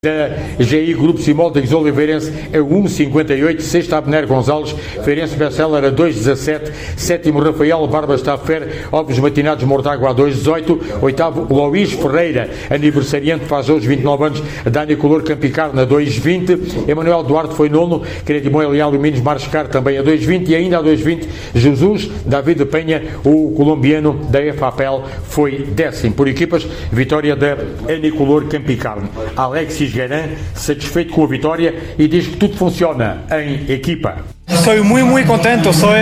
Da GI Grupos e Moldings Oliveirense a 1,58, sexta Abner Gonçalves, Feirense Becelar a 2,17, sétimo Rafael Barbas Tafer, Ovos Matinados Mortágua a 2,18, oitavo Luís Ferreira, aniversariante, faz hoje 29 anos, Dani Color Campicarna a 2,20, Emanuel Duarte foi nono, Credimão Elial Minos Marscar também a 2,20 e ainda a 2,20 Jesus David Penha, o colombiano da FAPEL, foi décimo. Por equipas, vitória da Anicolor Campicarna. Alexis Garan, satisfeito com a vitória e diz que tudo funciona em equipa. Soy muy contento, soy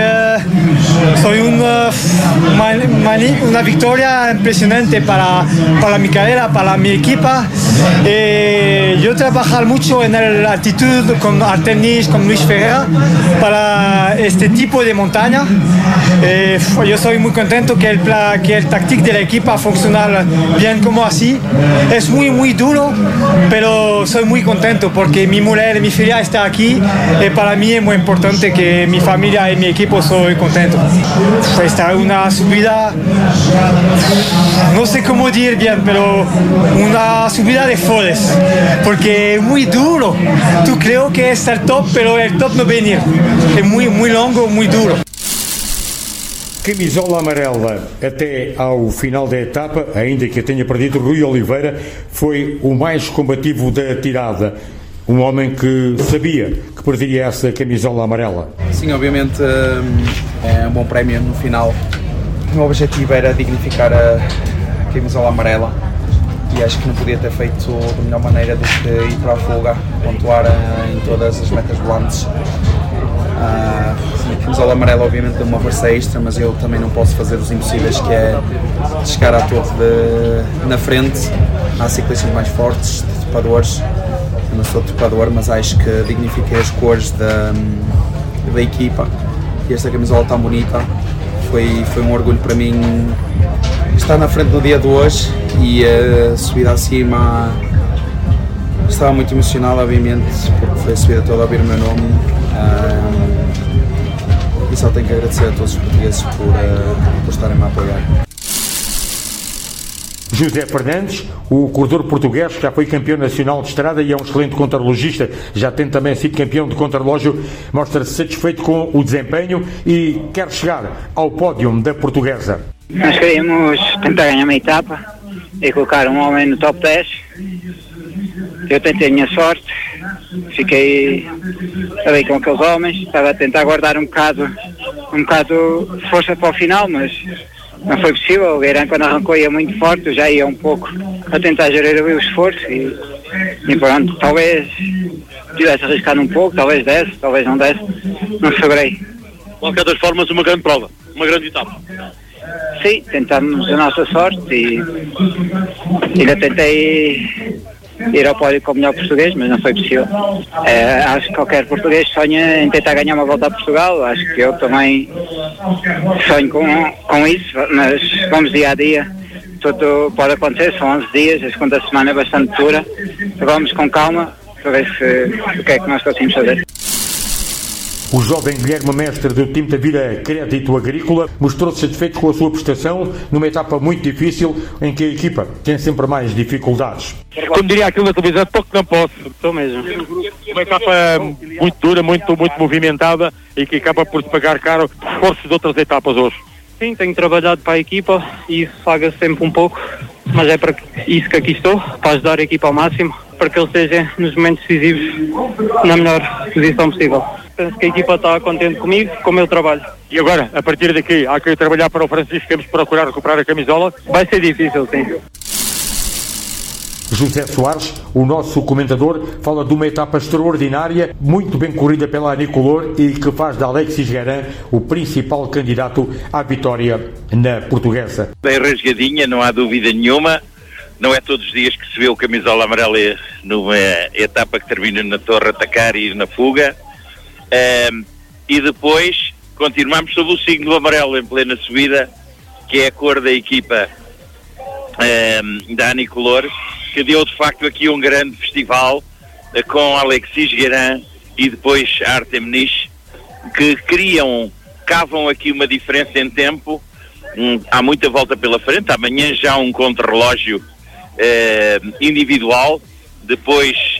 una victoria impresionante para mi carrera, para mi equipa. Yo trabajar mucho en la actitud con Artemis, con Luis Ferreira para este tipo de montaña. Yo soy muy contento que el táctico de la equipa funciona bien como así. Es muy duro, pero soy muy contento porque mi mujer y mi familia está aquí y para mí es muy importante que mi familia y mi equipo soy contento. Esta es una subida, no sé cómo decir bien, pero una subida de flores, porque es muy duro. Tú creo que es el top, pero el top no viene. Es muy longo, muy duro. Camisola amarela até ao final da etapa, ainda que a tenha perdido, Rui Oliveira foi o mais combativo da tirada. Um homem que sabia que perderia essa camisola amarela. Sim, obviamente é um bom prémio no final. O meu objetivo era dignificar a camisola amarela e acho que não podia ter feito da melhor maneira do que ir para a fuga, pontuar em todas as metas volantes. A camisola amarela obviamente deu uma força extra, mas eu também não posso fazer os impossíveis, que é chegar à torre na frente. Há ciclistas mais fortes, trepadores. Eu não sou trepador, mas acho que dignifiquei as cores da equipa e esta camisola tão bonita. Foi um orgulho para mim estar na frente no dia de hoje e a subida acima. Estava muito emocionado, obviamente, porque foi a subida toda a ouvir o meu nome. E só tenho que agradecer a todos os portugueses por estarem-me a apoiar. José Fernandes, o corredor português, que já foi campeão nacional de estrada e é um excelente contrarrelogista, já tem também sido campeão de contrarrelógio, mostra-se satisfeito com o desempenho e quer chegar ao pódio da portuguesa. Nós queríamos tentar ganhar uma etapa e colocar um homem no top 10. Eu tentei a minha sorte, fiquei ali com aqueles homens, estava a tentar guardar um bocado de força para o final, mas não foi possível. O Gueirão, quando arrancou, ia muito forte, eu já ia um pouco a tentar gerir ali o esforço e pronto, talvez tivesse arriscado um pouco, talvez desse, talvez não desse, não saberei. De qualquer das formas, uma grande prova, uma grande etapa. Sim, tentamos a nossa sorte e ainda tentei ir ao pódio com o melhor português, mas não foi possível. Acho que qualquer português sonha em tentar ganhar uma volta a Portugal, acho que eu também sonho com isso, mas vamos dia a dia, tudo pode acontecer, são 11 dias, a segunda semana é bastante dura, vamos com calma para ver o que é que nós conseguimos fazer. O jovem Guilherme Mestre do time da Vila Crédito Agrícola mostrou-se satisfeito com a sua prestação numa etapa muito difícil em que a equipa tem sempre mais dificuldades. Como diria aquilo na televisão, pouco não posso. Estou mesmo. Uma etapa muito dura, muito movimentada e que acaba por se pagar caro esforços de outras etapas hoje. Sim, tenho trabalhado para a equipa e isso paga sempre um pouco, mas é para isso que aqui estou, para ajudar a equipa ao máximo, para que ele esteja nos momentos decisivos na melhor posição possível. Penso que a equipa está contente comigo, com o meu trabalho. E agora, a partir daqui, há que trabalhar para o Francisco, temos que procurar recuperar a camisola. Vai ser difícil, sim. José Soares, o nosso comentador, fala de uma etapa extraordinária, muito bem corrida pela Anicolor e que faz de Alexis Garan o principal candidato à vitória na portuguesa. Bem rasgadinha, não há dúvida nenhuma. Não é todos os dias que se vê o camisola amarela numa etapa que termina na Torre Atacar e na fuga. E depois continuamos sob o signo do amarelo em plena subida, que é a cor da equipa da Anicolor, que deu de facto aqui um grande festival com Alexis Garan e depois Artemis, que cavam aqui uma diferença em tempo. Há muita volta pela frente, amanhã já um contrarrelógio individual depois